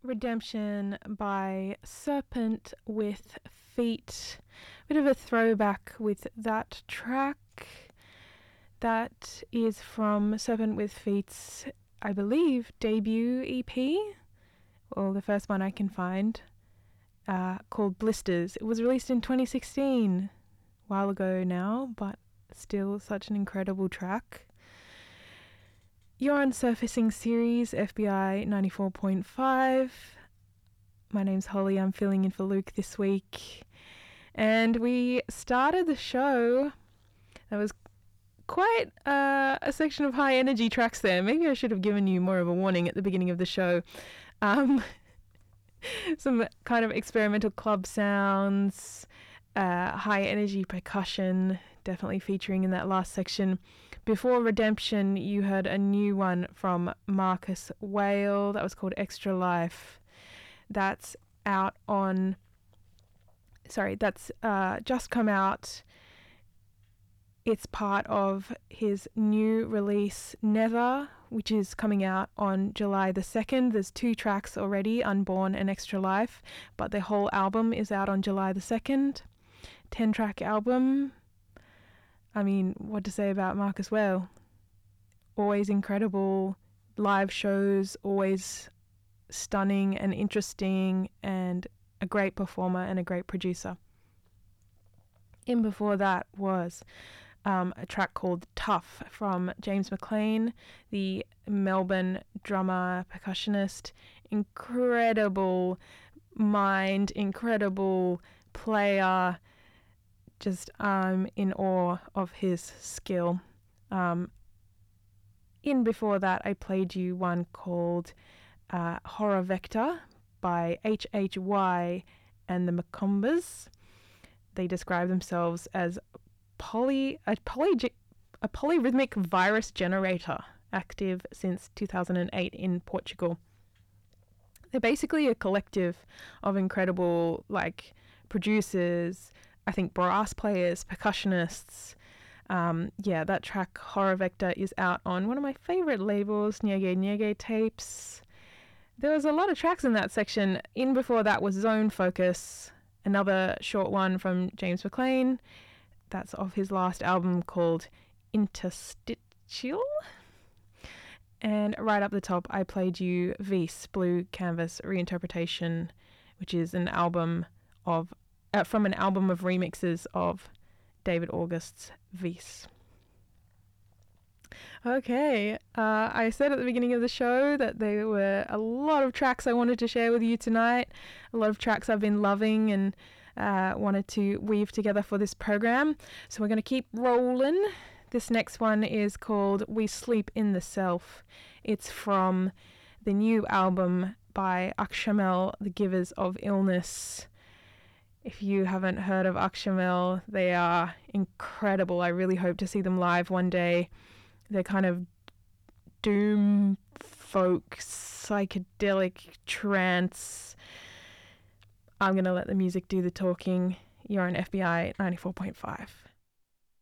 Redemption by Serpent with Feet. Bit of a throwback with that track. That is from Serpent with Feet's, I believe, debut EP, or the first one I can find, called Blisters. It was released in 2016, a while ago now, but still such an incredible track. You're on Surfacing Series, FBI 94.5. My name's Holly, I'm filling in for Luke this week. And we started the show, that was quite a section of high energy tracks there. Maybe I should have given you more of a warning at the beginning of the show. Some kind of experimental club sounds, high energy percussion, definitely featuring in that last section. Before Redemption, you heard a new one from Marcus Whale that was called Extra Life. That's out on... that's just come out. It's part of his new release, Nether, which is coming out on July the 2nd. There's 2 tracks already, Unborn and Extra Life, but the whole album is out on July the 2nd. 10-track album. I mean, what to say about Marcus Whale? Always incredible live shows, always stunning and interesting, and a great performer and a great producer. In before that was a track called Tough from James McLean, the Melbourne drummer, percussionist. Incredible mind, incredible player. Just in awe of his skill. In before that, I played you one called Horror Vector by HHY and the Macombas. They describe themselves as a polyrhythmic virus generator, active since 2008 in Portugal. They're basically a collective of incredible producers, I think brass players, percussionists. That track Horror Vector is out on one of my favorite labels, Nyege Nyege Tapes. There was a lot of tracks in that section. In before that was Zone Focus, another short one from James McLean. That's off his last album called Interstitial. And right up the top, I played you Vis, Blue Canvas Reinterpretation, which is an album of from an album of remixes of David August's Vis. Okay, I said at the beginning of the show that there were a lot of tracks I wanted to share with you tonight, a lot of tracks I've been loving and wanted to weave together for this program. So we're going to keep rolling. This next one is called We Sleep in the Self. It's from the new album by Akshamel, The Givers of Illness. If you haven't heard of Akshamel, they are incredible. I really hope to see them live one day. They're kind of doom folk, psychedelic trance. I'm going to let the music do the talking. You're on FBI 94.5.